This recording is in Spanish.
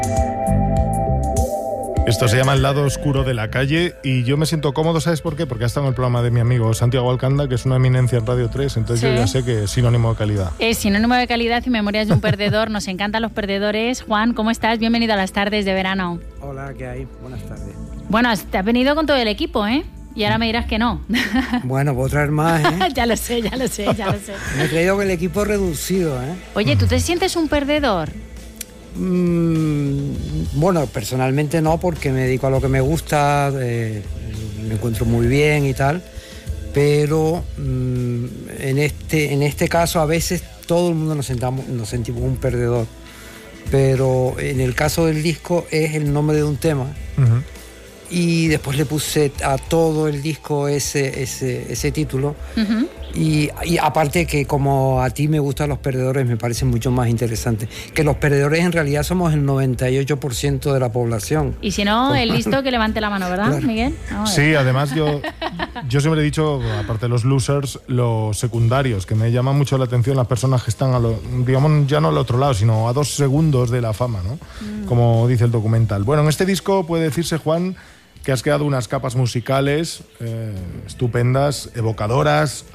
Esto se llama El lado oscuro de la calle y yo me siento cómodo, ¿sabes por qué? Porque ha estado en el programa de mi amigo Santiago Alcanda, que es una eminencia en Radio 3, entonces yo ya sé que es sinónimo de calidad. Es sinónimo de calidad y memorias de un perdedor. Nos encantan los perdedores. Juan, ¿cómo estás? Bienvenido a las tardes de verano. Hola, ¿qué hay? Buenas tardes. Bueno, te has venido con todo el equipo, ¿eh? Y ahora me dirás que no. Bueno, puedo traer más, ¿eh? Ya lo sé. Me he traído con el equipo reducido, ¿eh? Oye, ¿tú te sientes un perdedor? Bueno, personalmente no, porque me dedico a lo que me gusta, me encuentro muy bien y tal, pero en este caso a veces todo el mundo nos sentimos un perdedor, pero en el caso del disco es el nombre de un tema. Uh-huh. Y después le puse a todo el disco ese título. Uh-huh. Y aparte que como a ti me gustan los perdedores, me parece mucho más interesante. Que los perdedores en realidad somos el 98% de la población. Y si no, el listo que levante la mano, ¿verdad, claro. Miguel? Sí, además yo siempre he dicho, aparte de los losers, los secundarios, que me llama mucho la atención las personas que están, digamos, ya no al otro lado, sino a 2 segundos de la fama, ¿no? Como dice el documental. Bueno, en este disco puede decirse, Juan, que has creado unas capas musicales estupendas, evocadoras,